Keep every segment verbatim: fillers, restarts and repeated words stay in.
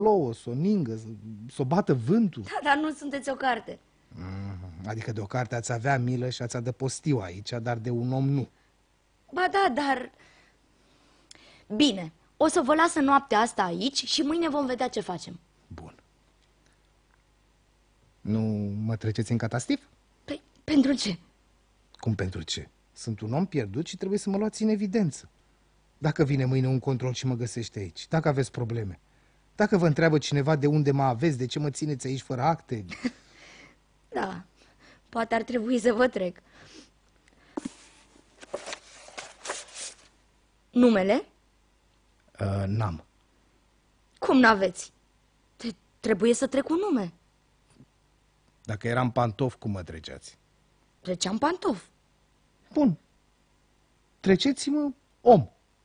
plouă, să o ningă, să o bată vântul. Da, dar nu sunteți o carte. Mm, adică de o carte ați avea milă și ați adăpostiu aici, dar de un om nu. Ba da, dar... Bine, o să vă lasă noaptea asta aici și mâine vom vedea ce facem. Bun. Nu mă treceți în catastif? Păi, pentru ce? Cum pentru ce? Sunt un om pierdut și trebuie să mă luați în evidență. Dacă vine mâine un control și mă găsește aici, dacă aveți probleme, dacă vă întreabă cineva de unde mă aveți, de ce mă țineți aici fără acte... Da, poate ar trebui să vă trec. Numele? Uh, n-am. Cum n-aveți? Te- Trebuie să trec un nume. Dacă eram pantof, cum mă treceați? Treceam pantof. Bun. Treceți-mă om.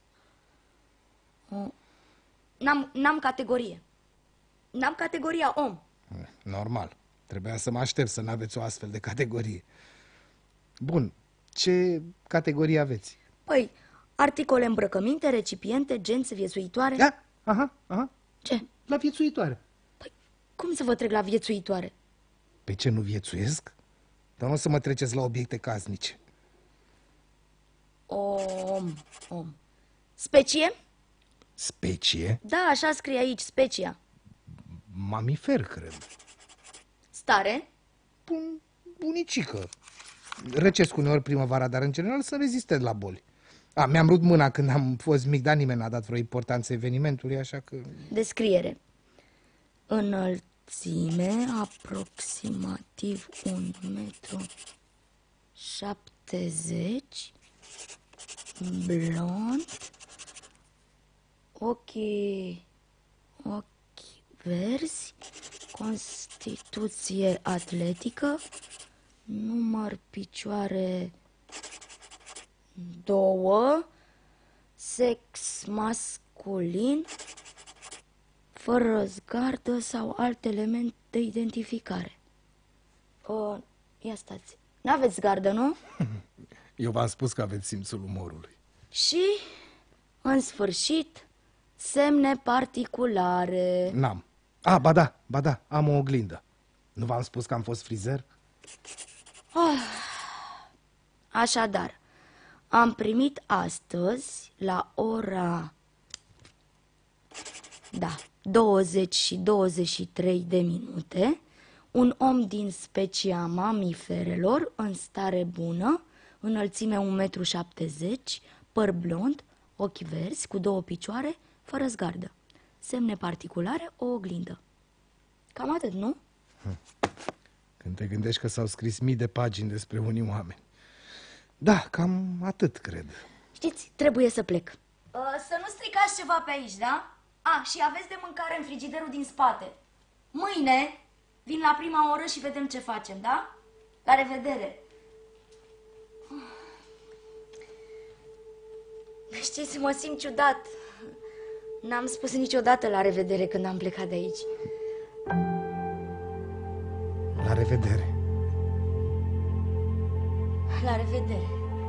N-am, n-am categorie. N-am categoria om. Normal. Trebuia să mă aștept să n-aveți o astfel de categorie. Bun. Ce categorie aveți? Păi, articole îmbrăcăminte, recipiente, genți, viețuitoare. Da? Aha, aha. Ce? La viețuitoare. Păi, cum să vă trec la viețuitoare? Pe ce, nu viețuiesc? Dar nu o să mă treceți la obiecte casnice. Om, om. Specie? Specie? Da, așa scrie aici, specia. Mamifer, cred. Stare? Bun, bunicică. Răcesc uneori primăvara, dar în general sunt rezistent la boli. A, mi-am rupt mâna când am fost mic, dar nimeni n-a dat vreo importanță evenimentului, așa că... Descriere. Înălțime aproximativ un metru șaptezeci, blond, ochii, ochi verzi, constituție atletică, număr picioare două, sex masculin, fără zgardă sau alt element de identificare. O, ia stați, n-aveți zgardă, nu? Eu v-am spus că aveți simțul umorului. Și, în sfârșit, semne particulare. N-am. A, ba da, ba da, am o oglindă. Nu v-am spus că am fost frizer? Oh. Așadar, am primit astăzi la ora... Da, douăzeci și douăzeci și trei de minute, un om din specia mamiferelor, în stare bună, înălțime un metru șaptezeci, păr blond, ochi verzi, cu două picioare, fără zgardă. Semne particulare, o oglindă. Cam atât, nu? Când te gândești că s-au scris mii de pagini despre unii oameni. Da, cam atât, cred. Știți, trebuie să plec. Uh, să nu stricați ceva pe aici, da? A, și aveți de mâncare în frigiderul din spate. Mâine vin la prima oră și vedem ce facem, da? La revedere! Știți, mă simt ciudat. N-am spus niciodată la revedere când am plecat de aici. La revedere! La revedere!